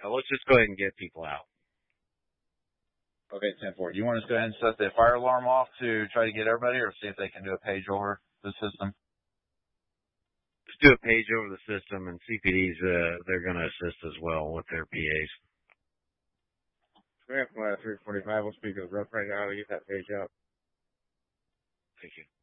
Let's just go ahead and get people out. Okay, 10-4. Do you want us to go ahead and set the fire alarm off to try to get everybody, or see if they can do a page over the system? Just do a page over the system, and CPD's, they're going to assist as well with their PAs. We have 345. We'll speak to the rep right now to get that page up. Thank you.